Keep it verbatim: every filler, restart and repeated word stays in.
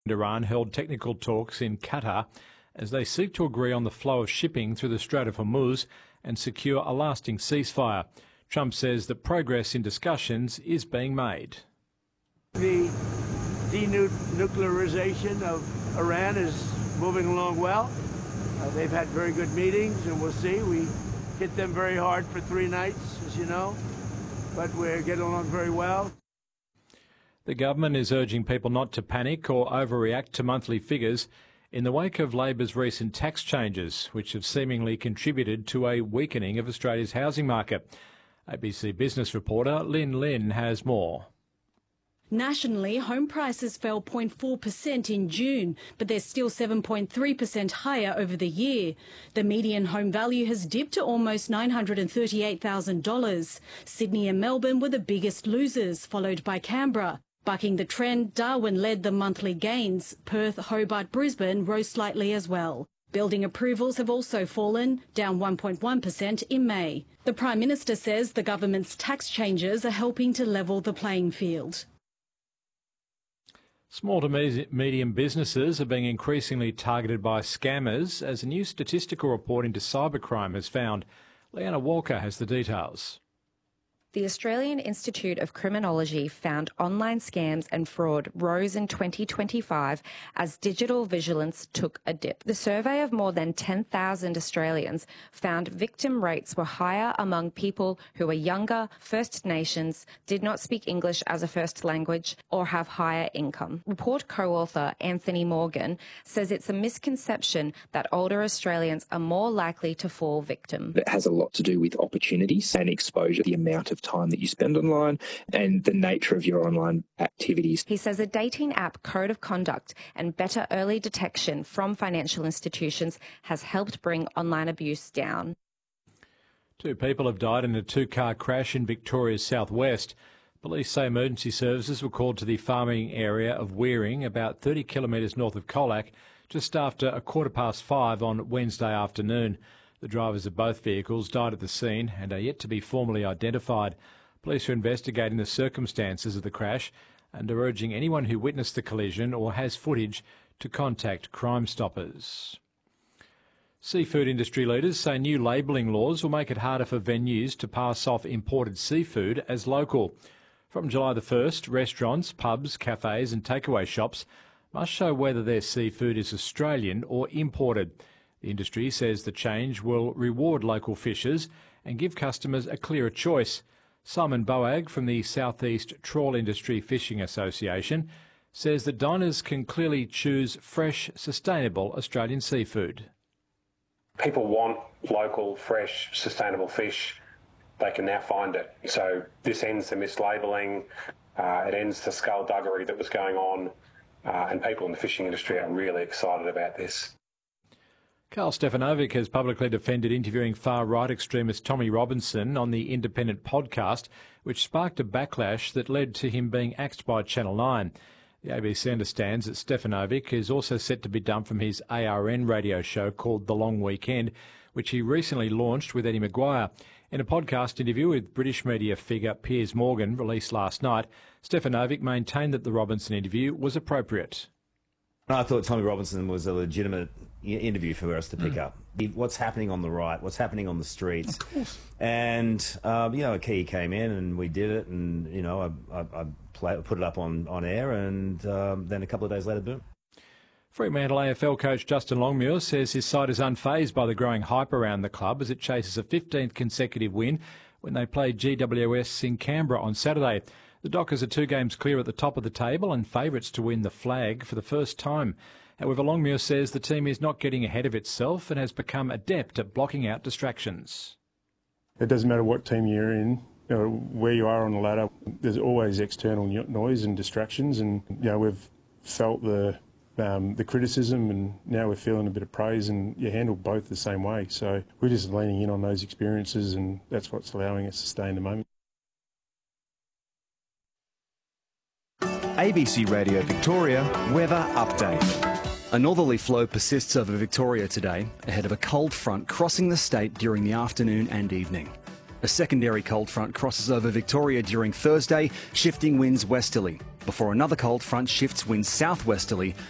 Iran held technical talks in Qatar as they seek to agree on the flow of shipping through the Strait of Hormuz and secure a lasting ceasefire. Trump says that progress in discussions is being made. The denuclearization of Iran is moving along well. Uh, they've had very good meetings, and we'll see. We hit them very hard for three nights, as you know, but we're getting along very well. The government is urging people not to panic or overreact to monthly figures in the wake of Labor's recent tax changes, which have seemingly contributed to a weakening of Australia's housing market. A B C Business reporter Lynn Lynn has more. Nationally, home prices fell zero point four percent in June, but they're still seven point three percent higher over the year. The median home value has dipped to almost nine hundred thirty-eight thousand dollars. Sydney and Melbourne were the biggest losers, followed by Canberra. Bucking the trend, Darwin led the monthly gains. Perth, Hobart, Brisbane rose slightly as well. Building approvals have also fallen, down one point one percent in May. The Prime Minister says the government's tax changes are helping to level the playing field. Small to medium businesses are being increasingly targeted by scammers, as a new statistical report into cybercrime has found. Leanna Walker has the details. The Australian Institute of Criminology found online scams and fraud rose in twenty twenty-five as digital vigilance took a dip. The survey of more than ten thousand Australians found victim rates were higher among people who are younger, First Nations, did not speak English as a first language, or have higher income. Report co-author Anthony Morgan says it's a misconception that older Australians are more likely to fall victim. It has a lot to do with opportunities and exposure, the amount of time that you spend online and the nature of your online activities. He says a dating app code of conduct and better early detection from financial institutions has helped bring online abuse down. Two people have died in a two-car crash in Victoria's southwest. Police say emergency services were called to the farming area of Wearing, about thirty kilometres north of Colac, just after a quarter past five on Wednesday afternoon. The drivers of both vehicles died at the scene and are yet to be formally identified. Police are investigating the circumstances of the crash and are urging anyone who witnessed the collision or has footage to contact Crime Stoppers. Seafood industry leaders say new labelling laws will make it harder for venues to pass off imported seafood as local. From July the first, restaurants, pubs, cafes and takeaway shops must show whether their seafood is Australian or imported. The industry says the change will reward local fishers and give customers a clearer choice. Simon Boag from the South East Trawl Industry Fishing Association says that diners can clearly choose fresh, sustainable Australian seafood. People want local, fresh, sustainable fish. They can now find it. So this ends the mislabelling, uh, it ends the skullduggery that was going on, uh, and people in the fishing industry are really excited about this. Karl Stefanovic has publicly defended interviewing far-right extremist Tommy Robinson on the Independent podcast, which sparked a backlash that led to him being axed by Channel nine. The A B C understands that Stefanovic is also set to be dumped from his A R N radio show called The Long Weekend, which he recently launched with Eddie Maguire. In a podcast interview with British media figure Piers Morgan released last night, Stefanovic maintained that the Robinson interview was appropriate. I thought Tommy Robinson was a legitimate interview for us to pick mm. up. What's happening on the right, what's happening on the streets. Of course. And, um, you know, Key came in and we did it, and, you know, I, I, I play, put it up on, on air, and um, then a couple of days later, boom. Fremantle A F L coach Justin Longmuir says his side is unfazed by the growing hype around the club as it chases a fifteenth consecutive win when they play G W S in Canberra on Saturday. The Dockers are two games clear at the top of the table and favourites to win the flag for the first time. However, Longmuir says the team is not getting ahead of itself and has become adept at blocking out distractions. It doesn't matter what team you're in, you know, where you are on the ladder, there's always external noise and distractions, and you know we've felt the um, the criticism, and now we're feeling a bit of praise, and you handle both the same way. So we're just leaning in on those experiences, and that's what's allowing us to stay in the moment. A B C Radio Victoria weather update. A northerly flow persists over Victoria today, ahead of a cold front crossing the state during the afternoon and evening. A secondary cold front crosses over Victoria during Thursday, shifting winds westerly, before another cold front shifts winds southwesterly